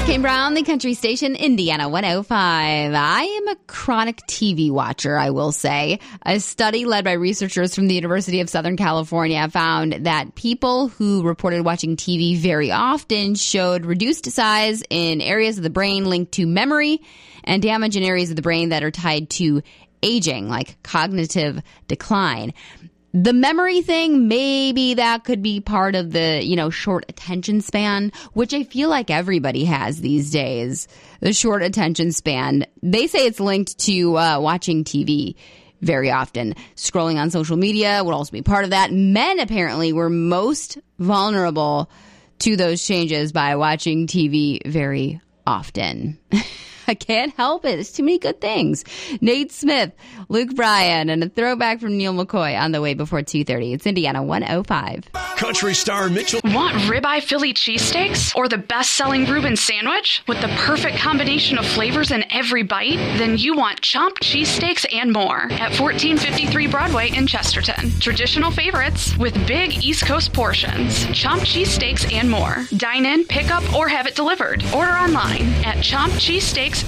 Kane Brown, the country station, Indiana 105. I am a chronic TV watcher, I will say. A study led by researchers from the University of Southern California found that people who reported watching TV very often showed reduced size in areas of the brain linked to memory and damage in areas of the brain that are tied to aging, like cognitive decline. The memory thing, maybe that could be part of the, short attention span, which I feel like everybody has these days. The short attention span. They say it's linked to watching TV very often. Scrolling on social media would also be part of that. Men apparently were most vulnerable to those changes by watching TV very often. I can't help it. There's too many good things. Nate Smith, Luke Bryan, and a throwback from Neil McCoy on the way before 2:30. It's Indiana 105. Country star Mitchell. Want ribeye Philly cheesesteaks or the best-selling Reuben sandwich with the perfect combination of flavors in every bite? Then you want Chomped cheesesteaks and more at 1453 Broadway in Chesterton. Traditional favorites with big East Coast portions. Chomped cheesesteaks and more. Dine in, pick up, or have it delivered. Order online at chompedcheesesteaks.com.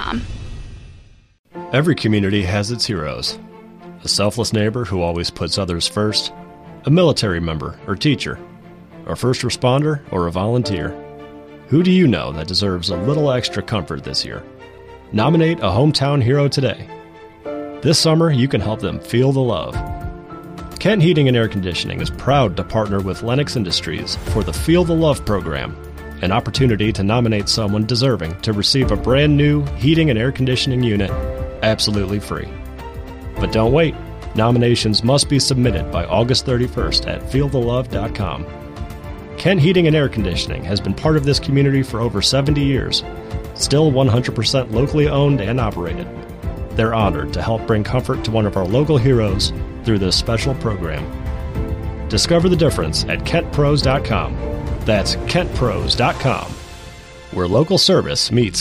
Every community has its heroes. A selfless neighbor who always puts others first, a military member or teacher, a first responder or a volunteer. Who do you know that deserves a little extra comfort this year? Nominate a hometown hero today. This summer, you can help them feel the love. Kent Heating and Air Conditioning is proud to partner with Lennox Industries for the Feel the Love program, an opportunity to nominate someone deserving to receive a brand new heating and air conditioning unit absolutely free. But don't wait. Nominations must be submitted by August 31st at feelthelove.com. Kent Heating and Air Conditioning has been part of this community for over 70 years, still 100% locally owned and operated. They're honored to help bring comfort to one of our local heroes through this special program. Discover the difference at kentpros.com. That's kentpros.com, where local service meets